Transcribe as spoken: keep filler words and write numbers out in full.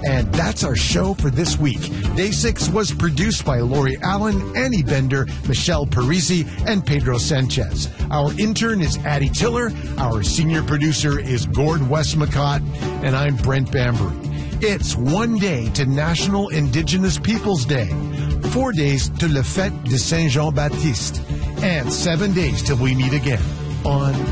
And that's our show for this week. Day six was produced by Lori Allen, Annie Bender, Michelle Parisi, and Pedro Sanchez. Our intern is Addie Tiller. Our senior producer is Gord Westmacott. And I'm Brent Bambury. It's one day to National Indigenous Peoples Day, four days to Le Fête de Saint-Jean-Baptiste, and seven days till we meet again on